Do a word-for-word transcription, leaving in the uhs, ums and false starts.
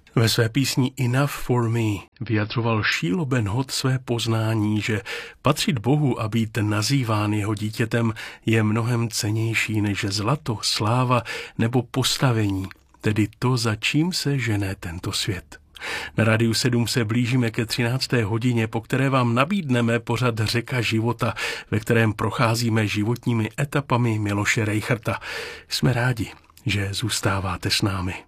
Ve své písni Enough for Me vyjadřoval Šílo Ben Hod své poznání, že patřit Bohu a být nazýván jeho dítětem je mnohem cennější než zlato, sláva nebo postavení, tedy to, za čím se žene tento svět. Na Rádiu sedm se blížíme ke třinácté hodině, po které vám nabídneme pořad Řeka života, ve kterém procházíme životními etapami Miloše Rejchrta. Jsme rádi, že zůstáváte s námi.